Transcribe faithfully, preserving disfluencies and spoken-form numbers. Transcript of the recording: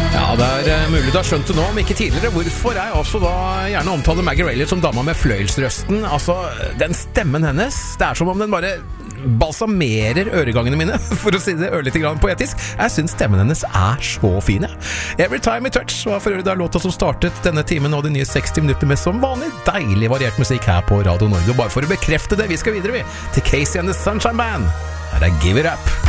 Ja, det er uh, mulig du har skjønt det nå, om ikke tidligere. Hvorfor jeg også da gjerne omtaler Maggie Rayleigh som dama med fløyelsrøsten. Altså, den stemmen hennes, det er som om den bare balsamerer øregangene mine, for å si det ørlite grann poetisk. Jeg synes stemmen hennes er så fin, ja. Every Time We Touch var for øvrig da låta som startet denne timen og de nye seksti minutter med som vanlig deilig variert musikk her på Radio Norge. Og bare for å bekrefte det, vi skal videre vi til Casey and the Sunshine Band. Her er Give It Up.